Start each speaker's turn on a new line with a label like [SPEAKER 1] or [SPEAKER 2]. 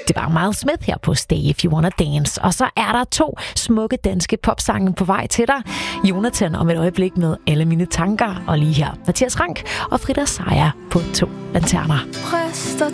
[SPEAKER 1] Det var Miles Smith her på Stay If You Wanna Dance. Og så er der 2 smukke danske popsange på vej til dig. Jonathan om et øjeblik med Alle Mine Tanker. Og lige her Mathias Rank og Frida Sejer på 2 lanterner.
[SPEAKER 2] Frister